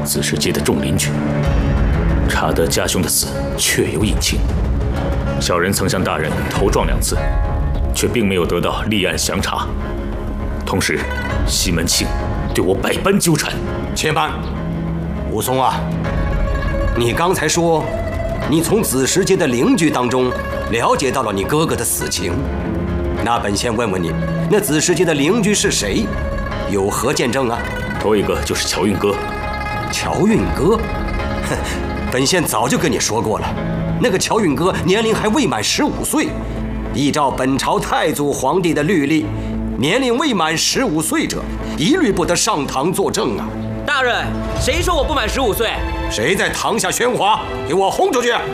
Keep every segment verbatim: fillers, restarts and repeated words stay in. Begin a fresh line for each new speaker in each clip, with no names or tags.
子时街的众邻居，查得家兄的死确有隐情。小人曾向大人投状两次，却并没有得到立案详查。同时，西门庆对我百般纠缠。
且慢，武松啊，你刚才说，你从子时街的邻居当中了解到了你哥哥的死情。那本县问问你，那子时街的邻居是谁？有何见证啊？
头一个就是乔运哥。
乔运哥，哼，本县早就跟你说过了，那个乔运哥年龄还未满十五岁。依照本朝太祖皇帝的律例，年龄未满十五岁者，一律不得上堂作证啊！
大人，谁说我不满十五岁？
谁在堂下喧哗？给我轰出去！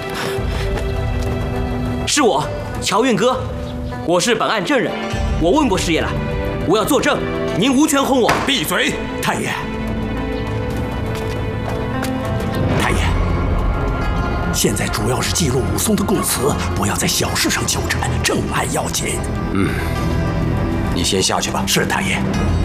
是我，乔运哥，我是本案证人，我问过师爷了，我要作证，您无权轰我。
闭嘴！
太爷，太爷，现在主要是记录武松的供词，不要在小事上纠缠，正案要紧。
嗯，你先下去吧。
是太爷。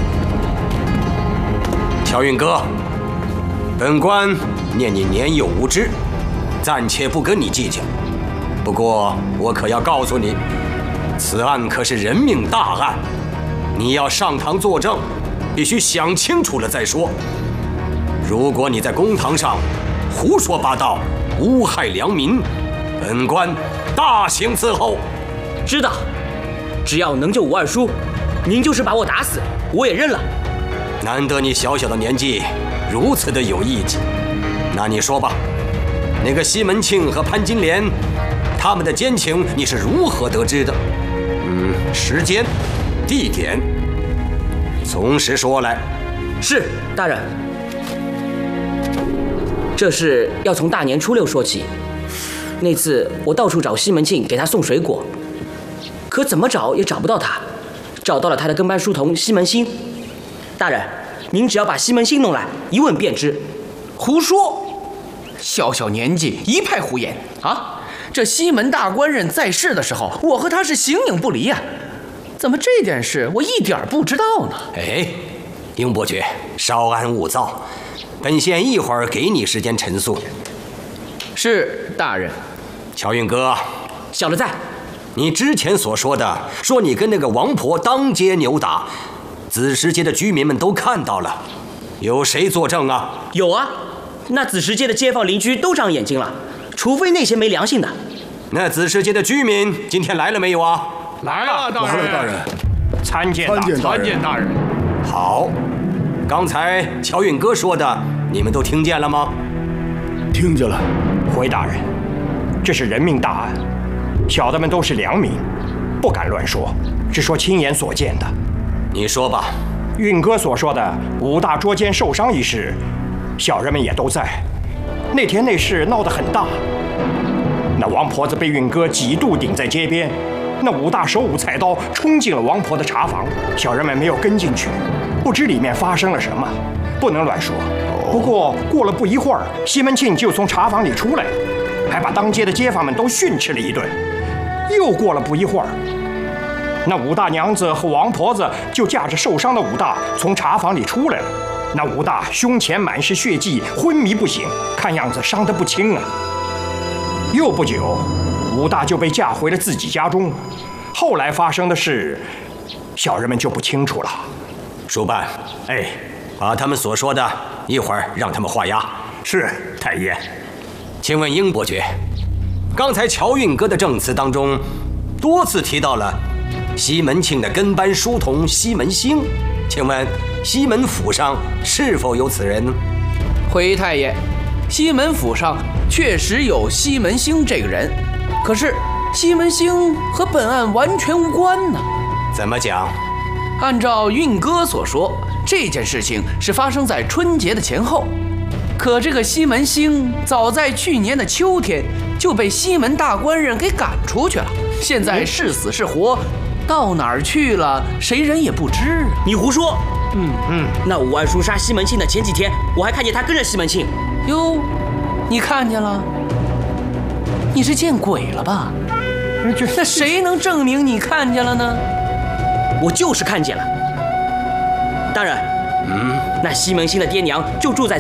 乔运哥，本官念你年幼无知，暂且不跟你计较。不过我可要告诉你，此案可是人命大案，你要上堂作证，必须想清楚了再说。如果你在公堂上胡说八道，诬害良民，本官大刑伺候。
知道，只要能救吴二叔，您就是把我打死，我也认了。
难得你小小的年纪如此的有义气，那你说吧，那个西门庆和潘金莲，他们的奸情你是如何得知的？嗯，时间、地点，从实说来。
是，大人。这事要从大年初六说起。那次我到处找西门庆给他送水果，可怎么找也找不到他，找到了他的跟班书童西门新。大人，您只要把西门新弄来，一问便知。
胡说！小小年纪一派胡言啊！这西门大官人在世的时候，我和他是形影不离啊，怎么这件事我一点不知道呢？
哎，英伯爵，稍安勿躁，本县一会儿给你时间陈述。
是，大人。
乔运哥，
小的在。
你之前所说的，说你跟那个王婆当街扭打，子时街的居民们都看到了，有谁作证啊？
有啊，那子时街的街坊邻居都长眼睛了，除非那些没良心的。
那子时街的居民今天来了没有啊？
来了，大人。
来了，大人。
参见大人。参见大人。
好，刚才乔运哥说的，你们都听见了吗？
听见了。
回大人，这是人命大案，小的们都是良民，不敢乱说，只说亲眼所见的。
你说吧。
运哥所说的武大捉奸受伤一事，小人们也都在。那天那事闹得很大，那王婆子被运哥几度顶在街边，那武大手舞菜刀冲进了王婆的茶房，小人们没有跟进去，不知里面发生了什么，不能乱说。不过过了不一会儿，西门庆就从茶房里出来，还把当街的街坊们都训斥了一顿。又过了不一会儿，那武大娘子和王婆子就架着受伤的武大从茶房里出来了。那武大胸前满是血迹，昏迷不醒，看样子伤得不轻啊。又不久，武大就被架回了自己家中。后来发生的事，小人们就不清楚了。
书办，哎，把他们所说的一会儿让他们画押。
是，太爷。
请问英伯爵，刚才乔运哥的证词当中，多次提到了西门庆的跟班书童西门兴，请问西门府上是否有此人？
回太爷，西门府上确实有西门兴这个人，可是西门兴和本案完全无关呢。
怎么讲？
按照运哥所说，这件事情是发生在春节的前后，可这个西门兴早在去年的秋天就被西门大官人给赶出去了，现在是死是活，到哪儿去了，谁人也不知。
你胡说！
嗯
嗯，那武二叔杀西门庆的前几天，我还看见他跟着西门庆。
哟，你看见了？你是见鬼了吧？那谁能证明你看见了呢？
我就是看见了。大人，嗯，那西门庆的爹娘就住在